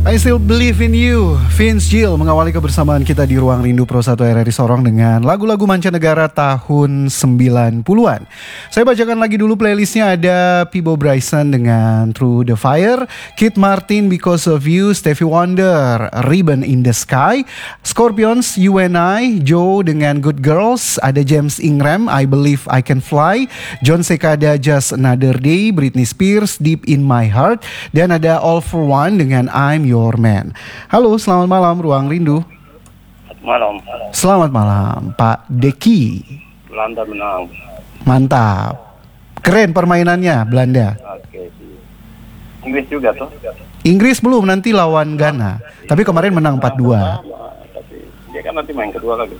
I Still Believe in You, Vince Gill mengawali kebersamaan kita di Ruang Rindu Pro 1 RRI Sorong dengan lagu-lagu mancanegara tahun 90-an. Saya bacakan lagi dulu playlistnya. Ada Peabo Bryson dengan Through the Fire, Kid Martin Because of You, Stevie Wonder Ribbon in the Sky, Scorpions You and I, Joe dengan Good Girls, ada James Ingram I Believe I Can Fly, John Cicada Just Another Day, Britney Spears Deep in My Heart, dan ada All for One dengan I'm Your Man. Halo, selamat malam Ruang Rindu. Malam. Selamat malam Pak Deki. Belanda menang. Mantap. Keren permainannya Belanda. Oke. Inggris juga tuh. Inggris belum, nanti lawan Ghana. Tapi kemarin menang 4-2. Tapi dia kan nanti main kedua lagi.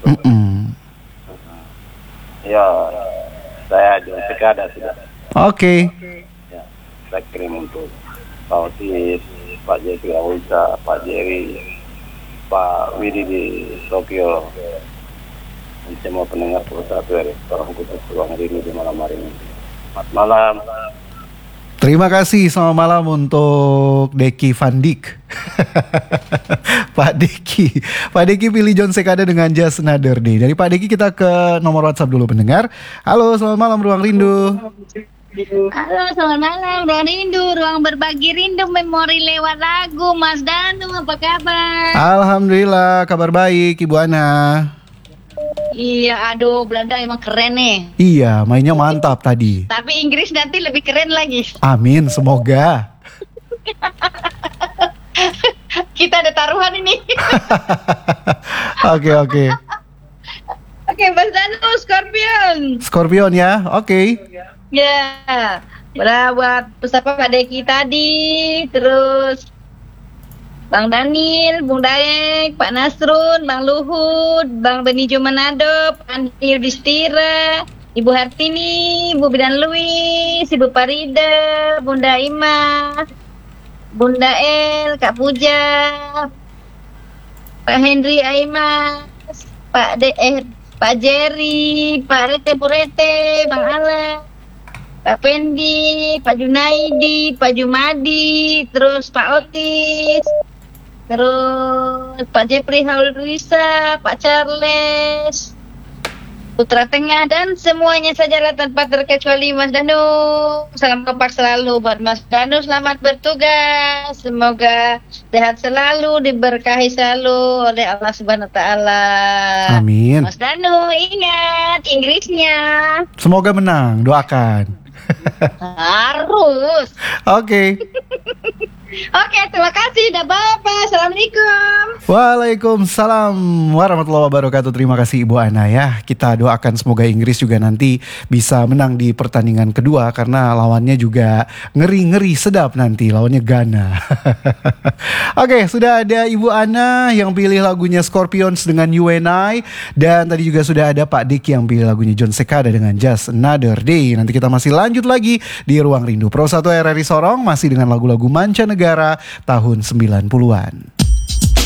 Ya, saya John Cicada sudah. Oke. Ya, saya kirim untuk Pak Otis, Pak Jeffrey Awisa, Pak Jerry, Pak Widi di Tokyo, dan semua pendengar satu RRI Sorong khusus Ruang Rindu di malam hari ini. Selamat malam. Terima kasih, selamat malam untuk Deki Van Dijk. Pak Deki pilih John Cicada dengan Just Another Day. Dari Pak Deki kita ke nomor WhatsApp dulu pendengar. Halo, selamat malam Ruang Rindu. Halo, selamat malam Ruang Rindu, ruang berbagi rindu memori lewat lagu. Mas Danu, apa kabar? Alhamdulillah, kabar baik Ibu Ana. Iya, aduh, Belanda emang keren nih. Iya, mainnya mantap tadi. Tapi Inggris nanti lebih keren lagi. Amin, semoga. Kita ada taruhan ini. Oke. Oke, Mas Danu, Scorpion. Scorpion ya, oke. Ya, buat peserta Pak Deki tadi, terus Bang Daniel, Bung Daek, Pak Nasrun, Bang Luhut, Bang Benijo Manado, Pak Andi Yudhistira, Ibu Hartini, Ibu Bidan Luis, Ibu Parida, Bunda Ima, Bunda El, Kak Puja, Pak Henry Aimas, Pak Jerry, Pak Rete Purete, Bang Alan, Pak Pendi, Pak Junaidi, Pak Jumadi, terus Pak Otis, terus Pak Jepri Haulrisa, Pak Charles, Putra Tengah, dan semuanya saja tanpa terkecuali Mas Danu. Salam kompak selalu buat Mas Danu, selamat bertugas. Semoga sehat selalu, diberkahi selalu oleh Allah Subhanahu wa Ta'ala. Amin. Mas Danu, ingat Inggrisnya. Semoga menang, doakan. Harus. Oke. Oke, terima kasih. Udah Bapak. Assalamualaikum. Waalaikumsalam warahmatullahi wabarakatuh. Terima kasih Ibu Ana ya. Kita doakan semoga Inggris juga nanti bisa menang di pertandingan kedua, karena lawannya juga ngeri-ngeri sedap nanti, lawannya Ghana. Oke, sudah ada Ibu Ana yang pilih lagunya Scorpions dengan You and I, dan tadi juga sudah ada Pak Diki yang pilih lagunya John Cicada dengan Just Another Day. Nanti kita masih lanjut lagi di Ruang Rindu Pro 1 RRI Sorong, masih dengan lagu-lagu mancanegara tahun 90-an.